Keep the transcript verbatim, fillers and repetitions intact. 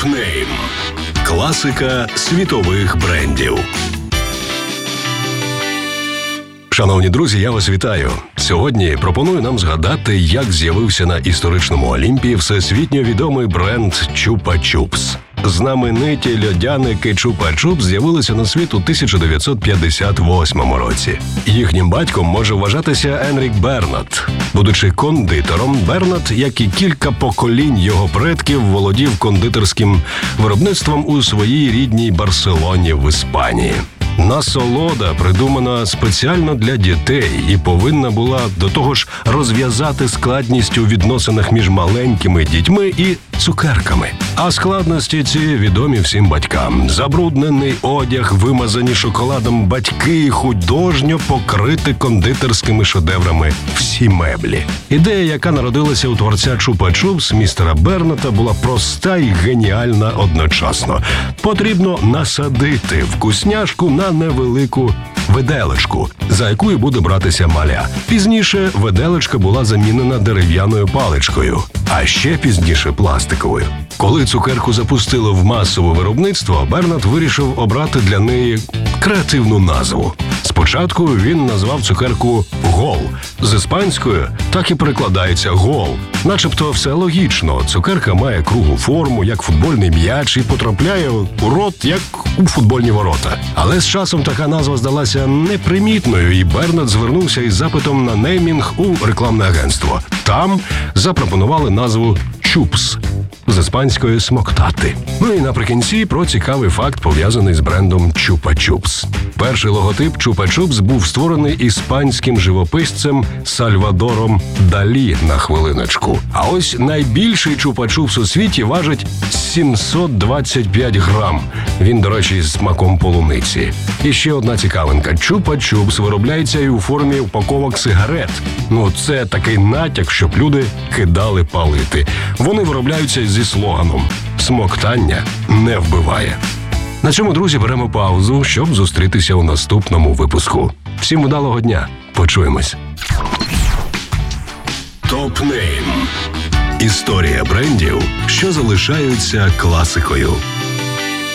Топ-нейм. Класика світових брендів. Шановні друзі, я вас вітаю. Сьогодні пропоную нам згадати, як з'явився на історичному Олімпі всесвітньо відомий бренд Чупа-Чупс. Знамениті льодяники Чупа-Чупс з'явилися на світ у тисяча дев'ятсот п'ятдесят восьмому році. Їхнім батьком може вважатися Енрік Бернат. Будучи кондитером, Бернат, як і кілька поколінь його предків, володів кондитерським виробництвом у своїй рідній Барселоні в Іспанії. Насолода придумана спеціально для дітей і повинна була до того ж розв'язати складність у відносинах між маленькими дітьми і цукерками. А складності ці відомі всім батькам. Забруднений одяг, вимазані шоколадом батьки і художньо покрити кондитерськими шедеврами всі меблі. Ідея, яка народилася у творця Чупа-Чупс, містера Берната, була проста і геніальна одночасно. Потрібно насадити вкусняшку на невелику виделечку, за якою буде братися маля. Пізніше виделечка була замінена дерев'яною паличкою, а ще пізніше пластиковою. Коли цукерку запустили в масове виробництво, Бернат вирішив обрати для неї креативну назву. Спочатку він назвав цукерку «Гол». З іспанською так і перекладається «гол». Начебто все логічно. Цукерка має круглу форму, як футбольний м'яч, і потрапляє у рот, як у футбольні ворота. Але з часом така назва здалася непримітною, і Бернат звернувся із запитом на неймінг у рекламне агентство. Там запропонували назву «Чупс». З іспанської «смоктати». Ну і наприкінці про цікавий факт, пов'язаний з брендом Чупа-Чупс. Перший логотип Чупа-Чупс був створений іспанським живописцем Сальвадором Далі, на хвилиночку. А ось найбільший Чупа-Чупс у світі важить сімсот двадцять п'ять грам. Він, до речі, з смаком полуниці. І ще одна цікавинка. Чупа-Чупс виробляється і у формі упаковок сигарет. Ну, це такий натяк, щоб люди кидали палити. Вони виробляються зі слоганом «Смоктання не вбиває». На цьому, друзі, беремо паузу, щоб зустрітися у наступному випуску. Всім удалого дня. Почуємось. Топ-нейм. Історія брендів, що залишаються класикою.